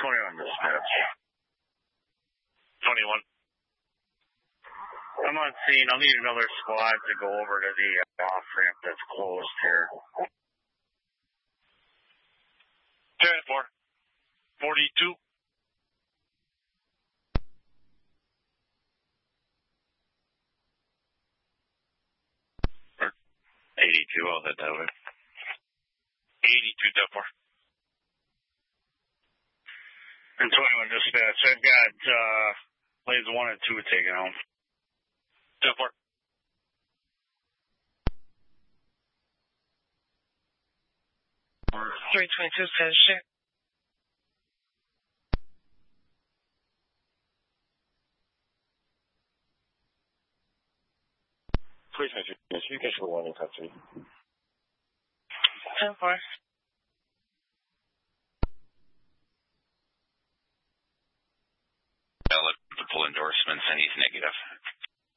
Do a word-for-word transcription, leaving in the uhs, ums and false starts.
twenty-one dispatch. twenty-one. I'm on scene. I'll need another squad to go over to the off-ramp that's closed here. ten four. forty-two. eighty-two, I'll head that way. eighty-two, ten four. And twenty-one dispatch. I've got uh, lanes one and two taken home. ten four. three twenty-two says shit. three twenty-two, you get your one in country. ten four. I'll look to pull endorsements and he's negative.